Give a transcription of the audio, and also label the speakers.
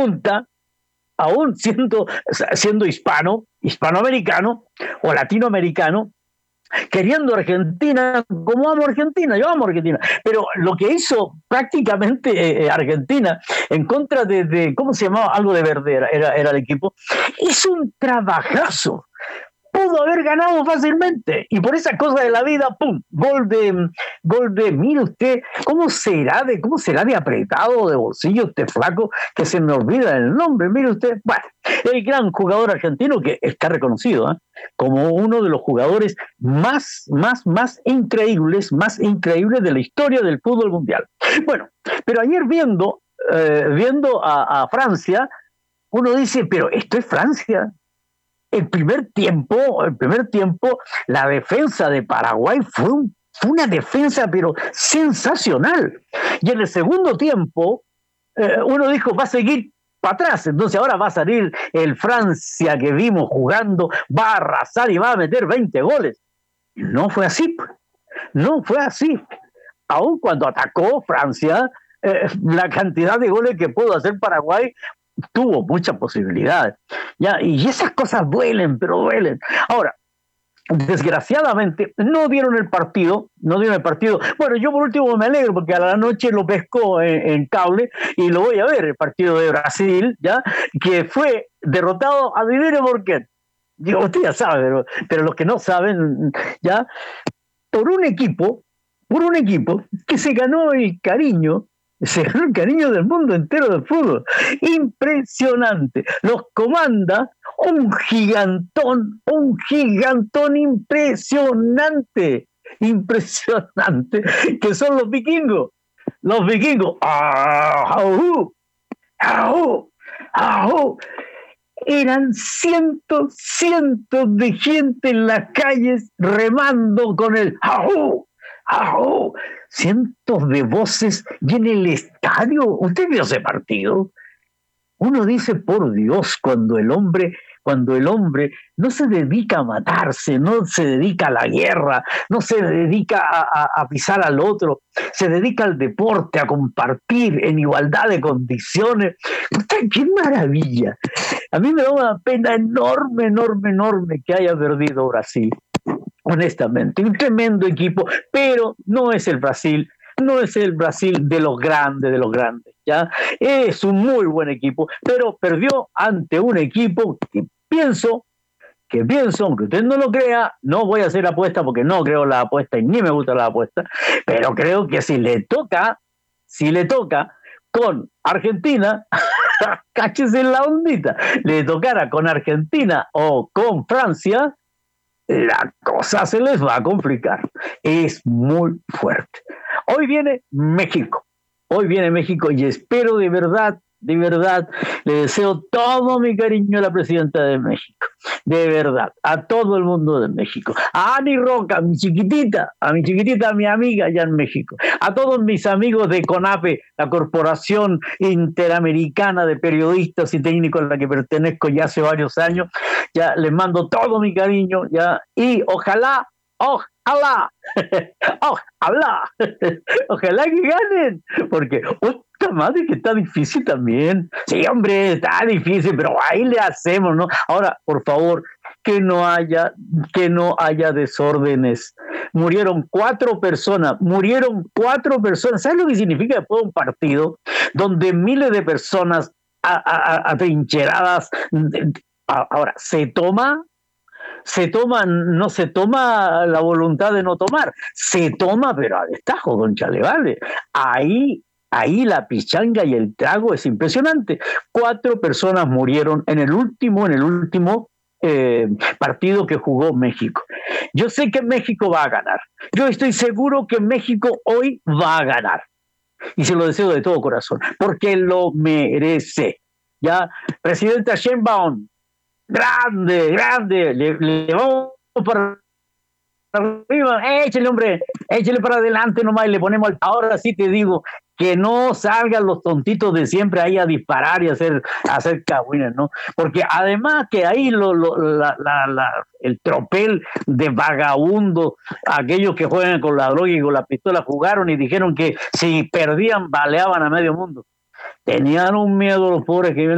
Speaker 1: junta, aún siendo hispanoamericano o latinoamericano, queriendo Argentina como amo Argentina, yo amo Argentina, pero lo que hizo prácticamente Argentina en contra ¿cómo se llamaba? Algo de Verde era el equipo, hizo un trabajazo. Pudo haber ganado fácilmente y por esa cosa de la vida, ¡pum! Mire usted, ¿cómo será de apretado de bolsillo este flaco que se me olvida el nombre? Mire usted, bueno, el gran jugador argentino que está reconocido como uno de los jugadores más increíbles de la historia del fútbol mundial. Bueno, pero ayer viendo a Francia, uno dice, pero esto es Francia. El primer tiempo, la defensa de Paraguay fue una defensa pero sensacional. Y en el segundo tiempo, uno dijo, va a seguir para atrás. Entonces ahora va a salir el Francia que vimos jugando, va a arrasar y va a meter 20 goles. No fue así. No fue así. Aun cuando atacó Francia, la cantidad de goles que pudo hacer Paraguay tuvo muchas posibilidades, ¿ya? Y esas cosas duelen, pero duelen. Ahora, desgraciadamente, no dieron el partido. Bueno, yo por último me alegro porque a la noche lo pesco en cable y lo voy a ver, el partido de Brasil, ¿ya? Que fue derrotado, adivine por qué. Digo, usted ya sabe, pero los que no saben, ¿ya? Por un equipo que se ganó el cariño del mundo entero del fútbol. Impresionante. Los comanda un gigantón impresionante, que son los vikingos. ¡Ajú! Eran cientos de gente en las calles remando con el ¡ajú! ¡Ajú! Cientos de voces y en el estadio. ¿Usted vio ese partido? Uno dice, por Dios, cuando el hombre no se dedica a matarse, no se dedica a la guerra, no se dedica a pisar al otro, se dedica al deporte, a compartir en igualdad de condiciones. ¡Qué maravilla! A mí me da una pena enorme que haya perdido Brasil. Honestamente, un tremendo equipo, pero no es el Brasil de los grandes, ¿ya? Es un muy buen equipo, pero perdió ante un equipo que pienso, aunque usted no lo crea, no voy a hacer apuesta porque no creo la apuesta y ni me gusta la apuesta, pero creo que si le toca con Argentina, cáchese en la ondita, le tocara con Argentina o con Francia, la cosa se les va a complicar. Es muy fuerte. Hoy viene México y espero de verdad, le deseo todo mi cariño a la presidenta de México, de verdad, a todo el mundo de México, a Ani Roca, a mi chiquitita, mi amiga allá en México, a todos mis amigos de CONAPE, la Corporación Interamericana de Periodistas y Técnicos a la que pertenezco ya hace varios años. Ya les mando todo mi cariño, ya, y ojalá que ganen, porque otra madre que está difícil también. Sí, hombre, está difícil, pero ahí le hacemos, ¿no? Ahora, por favor, que no haya desórdenes. Murieron 4 personas. ¿Sabes lo que significa después de un partido donde miles de personas atrincheradas? Ahora, no se toma la voluntad de no tomar, se toma pero a destajo, conchale, vale. Ahí la pichanga y el trago es impresionante. 4 personas murieron en el último partido que jugó México. Yo sé que México va a ganar. Yo estoy seguro que México hoy va a ganar. Y se lo deseo de todo corazón, porque lo merece. Ya, presidenta Sheinbaum, grande, le vamos para arriba, échale para adelante nomás y le ponemos. Ahora sí te digo, que no salgan los tontitos de siempre ahí a disparar y a hacer cagüines, ¿no? Porque además que ahí el tropel de vagabundos, aquellos que juegan con la droga y con la pistola, jugaron y dijeron que si perdían baleaban a medio mundo. Tenían un miedo los pobres que